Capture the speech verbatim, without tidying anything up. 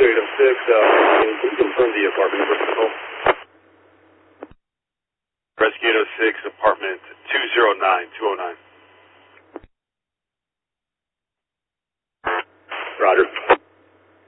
eight oh six, uh, can you confirm the apartment number for the call? Rescue eight oh six, apartment two oh nine, two oh nine. Roger.